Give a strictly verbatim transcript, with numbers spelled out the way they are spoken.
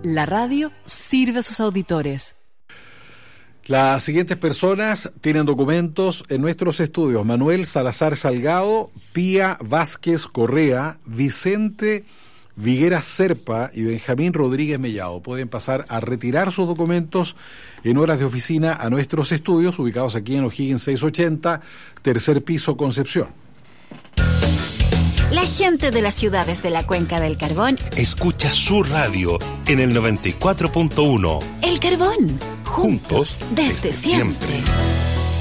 La radio sirve a sus auditores. Las siguientes personas tienen documentos en nuestros estudios: Manuel Salazar Salgado, Pía Vázquez Correa, Vicente Viguera Serpa y Benjamín Rodríguez Mellado. Pueden pasar a retirar sus documentos en horas de oficina a nuestros estudios, ubicados aquí en O'Higgins seiscientos ochenta, tercer piso, Concepción. La gente de las ciudades de la Cuenca del Carbón escucha su radio en el noventa y cuatro punto uno. El Carbón, juntos desde, desde siempre. siempre.